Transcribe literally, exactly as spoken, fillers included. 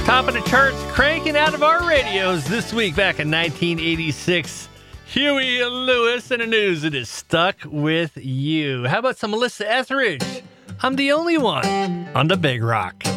Top of the charts, cranking out of our radios this week back in nineteen eighty-six. Huey Lewis and the news that is stuck with you. How about some Melissa Etheridge? I'm the only one on the Big Rock.